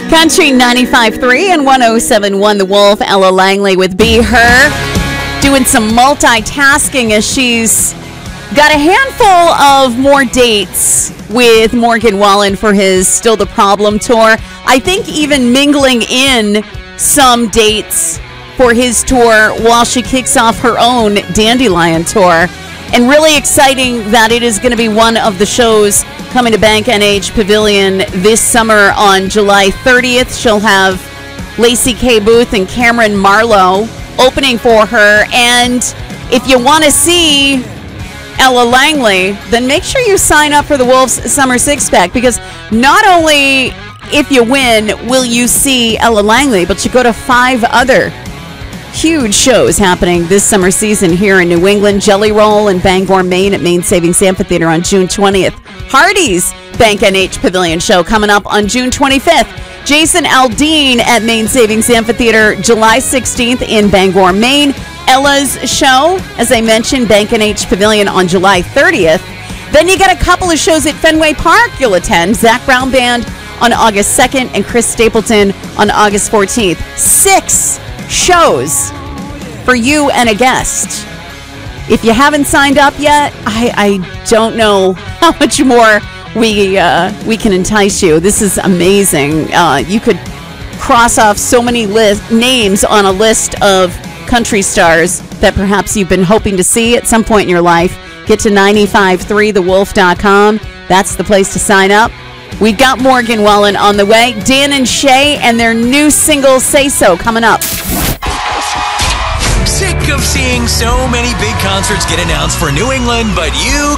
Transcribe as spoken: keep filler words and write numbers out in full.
Country ninety-five point three and one oh seven point one The Wolf. Ella Langley with Be Her, doing some multitasking as she's got a handful of more dates with Morgan Wallen for his Still the Problem tour. I think even mingling in some dates for his tour while she kicks off her own Dandelion tour. And really exciting that it is going to be one of the shows coming to Bank N H Pavilion this summer on July thirtieth. She'll have Lacey K. Booth and Cameron Marlowe opening for her. And if you want to see Ella Langley, then make sure you sign up for the Wolves Summer Six-Pack, because not only if you win will you see Ella Langley, but you go to five other huge shows happening this summer season here in New England. Jelly Roll in Bangor, Maine at Maine Savings Amphitheater on June twentieth. Hardy's Bank N H Pavilion show coming up on June twenty-fifth. Jason Aldean at Maine Savings Amphitheater July sixteenth in Bangor, Maine. Ella's show, as I mentioned, Bank N H Pavilion on July thirtieth. Then you got a couple of shows at Fenway Park you'll attend. Zach Brown Band on August second and Chris Stapleton on August fourteenth. Six shows for you and a guest. If you haven't signed up yet, I, I don't know how much more we uh, we can entice you. This is amazing. Uh, you could cross off so many list, names on a list of country stars that perhaps you've been hoping to see at some point in your life. Get to nine five three the wolf dot com. That's the place to sign up. We've got Morgan Wallen on the way. Dan and Shay and their new single, Say So, coming up. Sick of seeing so many big concerts get announced for New England, but you